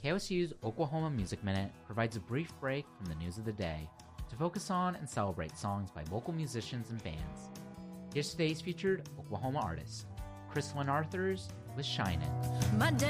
KOSU's Oklahoma Music Minute provides a brief break from the news of the day to focus on and celebrate songs by local musicians and bands. Here's today's featured Oklahoma artist, Chris Lynn Arthurs with Shinin'.